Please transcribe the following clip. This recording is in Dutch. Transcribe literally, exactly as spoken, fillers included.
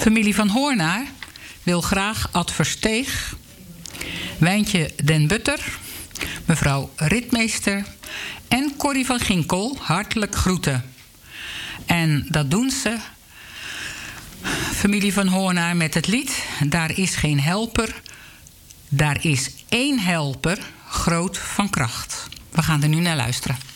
Familie van Hoornaar wil graag Ad Versteeg, Wijntje den Butter, mevrouw Ritmeester en Corrie van Ginkel hartelijk groeten. En dat doen ze, familie van Hoornaar, met het lied Daar is geen helper, daar is één helper, groot van kracht. We gaan er nu naar luisteren.